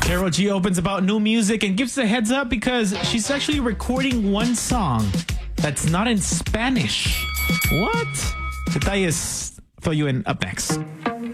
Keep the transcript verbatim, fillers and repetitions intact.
Karol G opens about new music and gives a heads up because she's actually recording one song that's not in Spanish. What? Detalles for you in up next.